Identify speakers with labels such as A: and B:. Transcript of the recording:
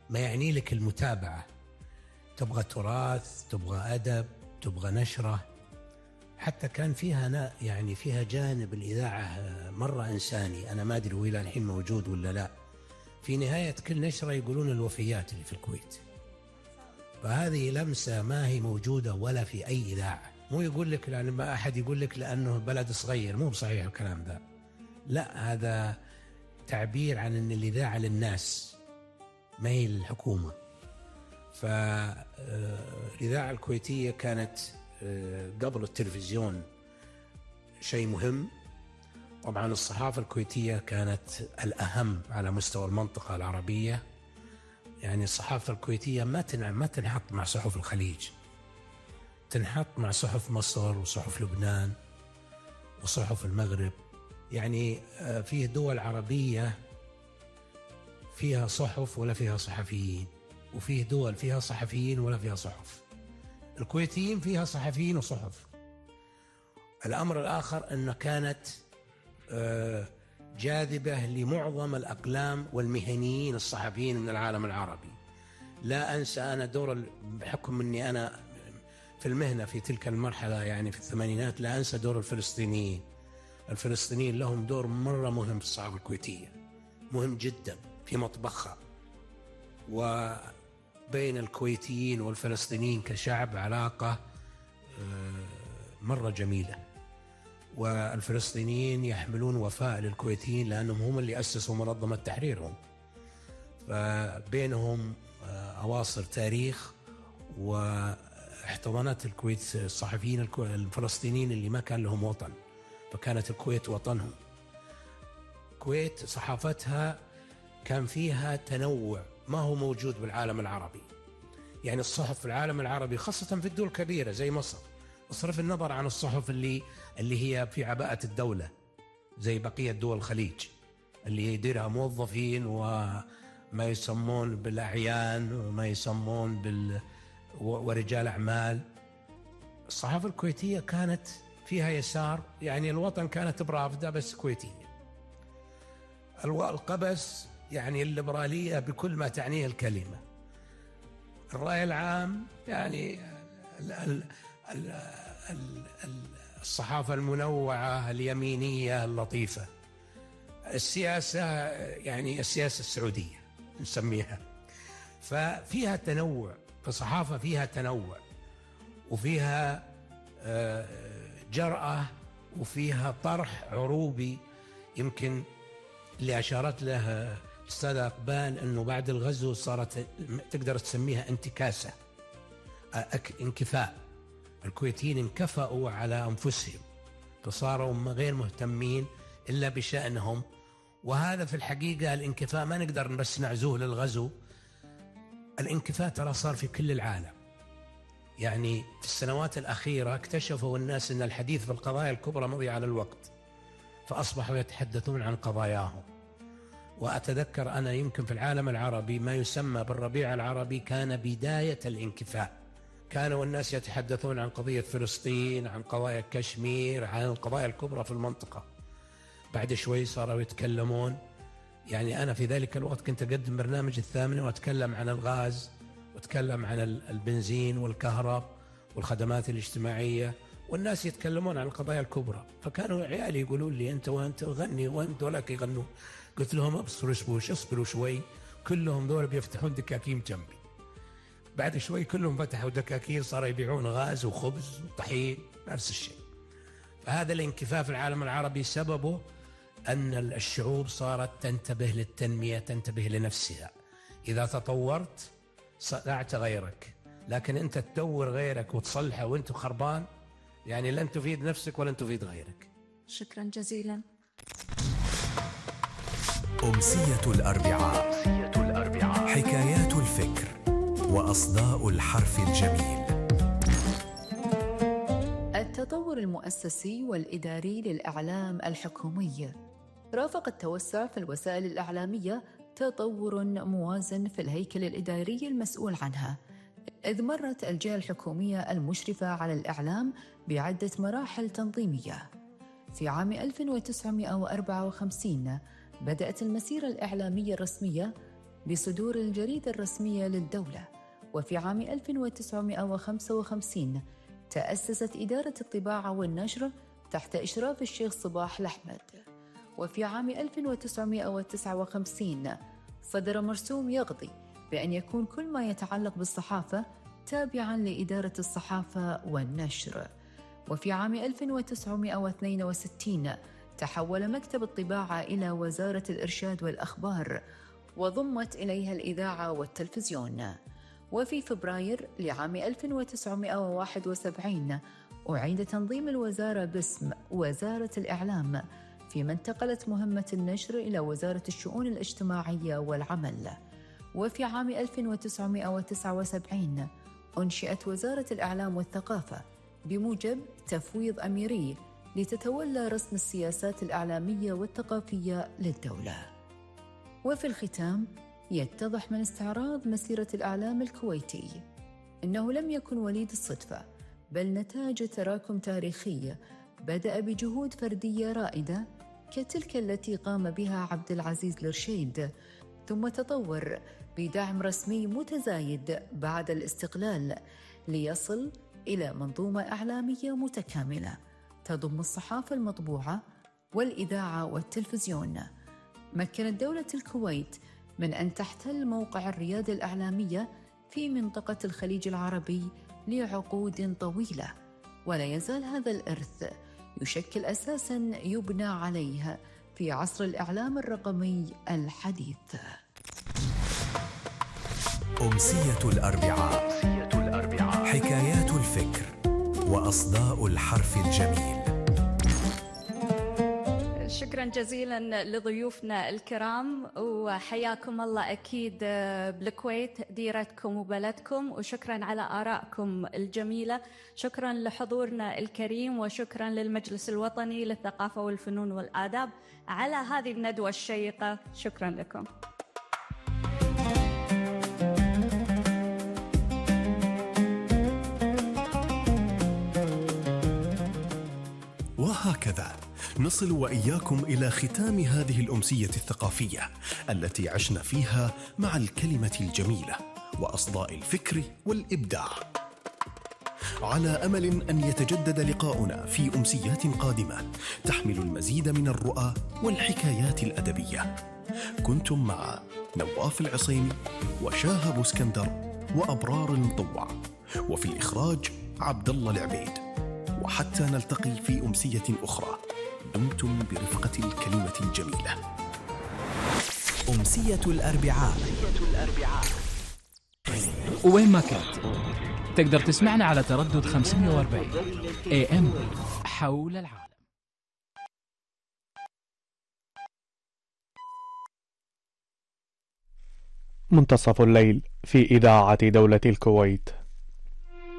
A: ما يعني لك المتابعة، تبغى تراث، تبغى أدب، تبغى نشرة. حتى كان فيها يعني فيها جانب الإذاعة مرة إنساني، أنا ما أدري هو إلى الحين موجود ولا لا. في نهاية كل نشرة يقولون الوفيات اللي في الكويت، فهذه لمسة ما هي موجودة ولا في أي إذاعة. مو يقول لك لأن ما أحد يقول لك لأنه بلد صغير، مو بصحيح الكلام ذا، لا، هذا تعبير عن أن الإذاعة للناس ما هي للحكومة. فالإذاعة الكويتية كانت قبل التلفزيون شيء مهم. طبعا الصحافة الكويتية كانت الأهم على مستوى المنطقة العربية. يعني الصحافة الكويتية ما تنحط مع صحف الخليج، تنحط مع صحف مصر وصحف لبنان وصحف المغرب. يعني فيه دول عربية فيها صحف ولا فيها صحفيين، وفيه دول فيها صحفيين ولا فيها صحف. الكويتيين فيها صحفيين وصحف. الأمر الآخر أنه كانت جاذبة لمعظم الأقلام والمهنيين الصحفيين من العالم العربي. لا أنسى أنا دور، بحكم أني أنا في المهنة في تلك المرحلة يعني في الثمانينات، لا أنسى دور الفلسطينيين. الفلسطينيين لهم دور مرة مهم في الصحافة الكويتية، مهم جدا في مطبخها. وبين الكويتيين والفلسطينيين كشعب علاقة مرة جميلة، والفلسطينيين يحملون وفاء للكويتيين لأنهم هم اللي أسسوا منظمة تحريرهم. فبينهم أواصر تاريخ، واحتضنت الكويت الصحفيين الفلسطينيين اللي ما كان لهم وطن، فكانت الكويت وطنهم. الكويت صحافتها كان فيها تنوع ما هو موجود بالعالم العربي. يعني الصحف في العالم العربي خاصة في الدول الكبيرة زي مصر، بصرف النظر عن الصحف اللي هي في عباءة الدولة زي بقية دول الخليج اللي يديرها موظفين وما يسمون بالأعيان وما يسمون ورجال أعمال. الصحافة الكويتية كانت فيها يسار، يعني الوطن كانت برافدة بس كويتية. القبس يعني الليبرالية بكل ما تعنيه الكلمة. الرأي العام يعني الصحافة المنوعة اليمينية اللطيفة. السياسة يعني السياسة السعودية نسميها. ففيها تنوع، فصحافة فيها تنوع وفيها جرأة وفيها طرح عروبي. يمكن اللي أشارت له الأستاذة أقبال أنه بعد الغزو صارت تقدر تسميها انتكاسة، انكفاء. الكويتيين انكفأوا على أنفسهم، فصاروا غير مهتمين إلا بشأنهم. وهذا في الحقيقة الانكفاء ما نقدر بس نعزوه للغزو. الانكفاء ترى صار في كل العالم. يعني في السنوات الأخيرة اكتشفوا الناس أن الحديث في القضايا الكبرى مضي على الوقت، فأصبحوا يتحدثون عن قضاياهم. وأتذكر أنا يمكن في العالم العربي ما يسمى بالربيع العربي كان بداية الانكفاء. كانوا الناس يتحدثون عن قضية فلسطين، عن قضايا كشمير، عن القضايا الكبرى في المنطقة. بعد شوي صاروا يتكلمون. يعني أنا في ذلك الوقت كنت أقدم برنامج الثامنة وأتكلم عن الغاز وأتكلم عن البنزين والكهرباء والخدمات الاجتماعية، والناس يتكلمون عن القضايا الكبرى. فكانوا عيالي يقولون لي أنت وأنت غني وأنت ولك يغنوا. قلت لهم اصبروا شوي، كلهم دول بيفتحون دكاكين جنبي. بعد شوي كلهم فتحوا دكاكين، صاروا يبيعون غاز وخبز وطحين، نفس الشيء. فهذا الانكفاف في العالم العربي سببه أن الشعوب صارت تنتبه للتنمية، تنتبه لنفسها. إذا تطورت صنعت غيرك، لكن أنت تدور غيرك وتصلحه وأنت خربان، يعني لن تفيد نفسك ولن تفيد غيرك.
B: شكرا جزيلا.
C: أمسية الأربعاء، حكايات الفكر وأصداء الحرف الجميل.
B: التطور المؤسسي والإداري للإعلام الحكومي رافق التوسع في الوسائل الإعلامية تطور موازن في الهيكل الإداري المسؤول عنها، إذ مرت الجهة الحكومية المشرفة على الإعلام بعدة مراحل تنظيمية. في عام 1954 بدأت المسيرة الإعلامية الرسمية بصدور الجريدة الرسمية للدولة. وفي عام 1955 تأسست إدارة الطباعة والنشر تحت إشراف الشيخ صباح الأحمد. وفي عام 1959 صدر مرسوم يقضي بأن يكون كل ما يتعلق بالصحافة تابعاً لإدارة الصحافة والنشر. وفي عام 1962 تحول مكتب الطباعة إلى وزارة الإرشاد والأخبار، وضمت إليها الإذاعة والتلفزيون. وفي فبراير لعام 1971 أعيد تنظيم الوزارة باسم وزارة الإعلام، فيما انتقلت مهمة النشر إلى وزارة الشؤون الاجتماعية والعمل. وفي عام 1979 أنشئت وزارة الإعلام والثقافة بموجب تفويض أميري لتتولى رسم السياسات الإعلامية والثقافية للدولة. وفي الختام يتضح من استعراض مسيرة الإعلام الكويتي إنه لم يكن وليد الصدفة، بل نتاج تراكم تاريخي بدأ بجهود فردية رائدة كتلك التي قام بها عبد العزيز الرشيد، ثم تطور بدعم رسمي متزايد بعد الاستقلال ليصل إلى منظومة إعلامية متكاملة تضم الصحافة المطبوعة والإذاعة والتلفزيون. مكنت دولة الكويت من أن تحتل موقع الريادة الإعلامية في منطقة الخليج العربي لعقود طويلة، ولا يزال هذا الإرث يشكل أساساً يبنى عليه في عصر الإعلام الرقمي الحديث.
C: أمسية الأربعاء، حكايات الفكر وأصداء الحرف الجميل.
D: شكرا جزيلا لضيوفنا الكرام، وحياكم الله أكيد بالكويت ديرتكم وبلدكم، وشكرا على آرائكم الجميلة. شكرا لحضورنا الكريم، وشكرا للمجلس الوطني للثقافة والفنون والآداب على هذه الندوة الشيقة. شكرا لكم.
C: وهكذا نصل وإياكم إلى ختام هذه الأمسية الثقافية التي عشنا فيها مع الكلمة الجميلة وأصداء الفكر والإبداع، على أمل أن يتجدد لقاؤنا في أمسيات قادمة تحمل المزيد من الرؤى والحكايات الأدبية. كنتم مع نواف العصيمي وشاه أبو اسكندر وأبرار المطوع، وفي الإخراج عبد الله العبيد. وحتى نلتقي في أمسية أخرى، دمتم برفقة الكلمة الجميلة. أمسية الأربعاء.
E: وين ما كنت تقدر تسمعنا على تردد 540 AM حول العالم.
F: منتصف الليل في إذاعة دولة الكويت.